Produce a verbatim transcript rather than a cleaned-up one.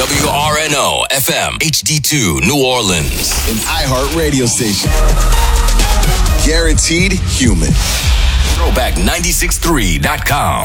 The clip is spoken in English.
W R N O F M H D two New Orleans. An iHeart radio station. Guaranteed human. Throwback nine six three dot com.